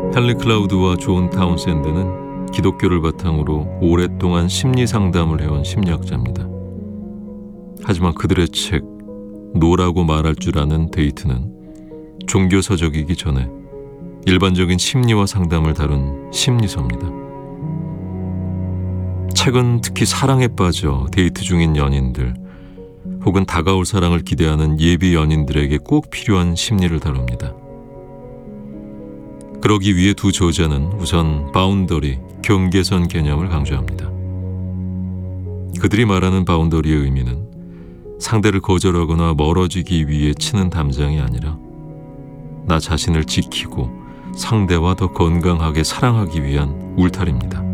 헨리 클라우드와 존 타운샌드는 기독교를 바탕으로 오랫동안 심리 상담을 해온 심리학자입니다. 하지만 그들의 책 노라고 말할 줄 아는 데이트는 종교 서적이기 전에 일반적인 심리와 상담을 다룬 심리서입니다. 책은 특히 사랑에 빠져 데이트 중인 연인들 혹은 다가올 사랑을 기대하는 예비 연인들에게 꼭 필요한 심리를 다룹니다. 그러기 위해 두 저자는 우선 바운더리, 경계선 개념을 강조합니다. 그들이 말하는 바운더리의 의미는 상대를 거절하거나 멀어지기 위해 치는 담장이 아니라 나 자신을 지키고 상대와 더 건강하게 사랑하기 위한 울타리입니다.